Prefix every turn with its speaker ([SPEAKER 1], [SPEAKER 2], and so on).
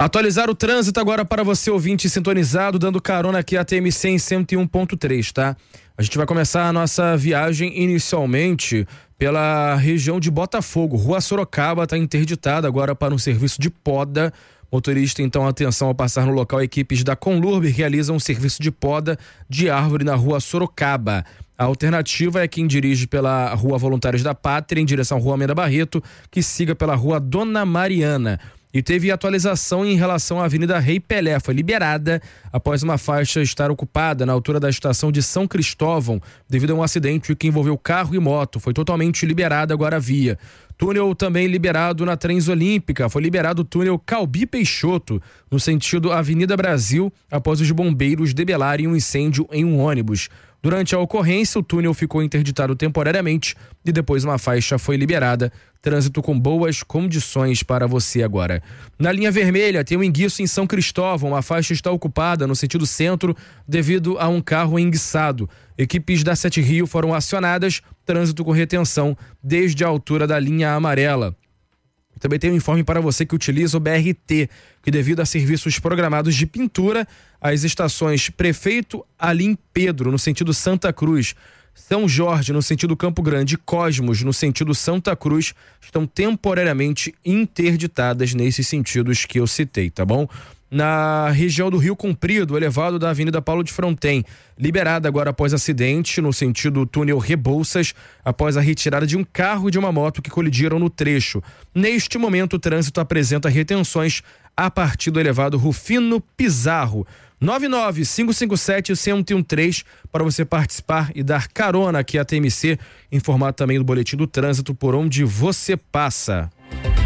[SPEAKER 1] Atualizar o trânsito agora para você, ouvinte sintonizado, dando carona aqui a TMC em 101.3, tá? A gente vai começar a nossa viagem inicialmente pela região de Botafogo. Rua Sorocaba está interditada agora para um serviço de poda. Motorista, então, atenção ao passar no local. Equipes da Conlurb realizam um serviço de poda de árvore na Rua Sorocaba. A alternativa é quem dirige pela Rua Voluntários da Pátria em direção à Rua Amenda Barreto, que siga pela Rua Dona Mariana. E teve atualização em relação à Avenida Rei Pelé. Foi liberada após uma faixa estar ocupada na altura da estação de São Cristóvão devido a um acidente que envolveu carro e moto. Foi totalmente liberada agora a via. Túnel também liberado na Transolímpica. Foi liberado o túnel Calbi Peixoto, no sentido Avenida Brasil, após os bombeiros debelarem um incêndio em um ônibus. Durante a ocorrência, o túnel ficou interditado temporariamente e depois uma faixa foi liberada. Trânsito com boas condições para você agora. Na linha vermelha tem um enguiço em São Cristóvão. A faixa está ocupada no sentido centro devido a um carro enguiçado. Equipes da Sete Rio foram acionadas. Trânsito com retenção desde a altura da linha amarela. Também tem um informe para você que utiliza o BRT, que devido a serviços programados de pintura, as estações Prefeito Alim Pedro, no sentido Santa Cruz, São Jorge, no sentido Campo Grande, e Cosmos, no sentido Santa Cruz, estão temporariamente interditadas nesses sentidos que eu citei, tá bom? Na região do Rio Comprido, o elevado da Avenida Paulo de Fronten, liberada agora após acidente no sentido túnel Rebouças, após a retirada de um carro e de uma moto que colidiram no trecho. Neste momento, o trânsito apresenta retenções a partir do elevado Rufino Pizarro. 99557-1013 para você participar e dar carona aqui à TMC, informar também do boletim do trânsito por onde você passa.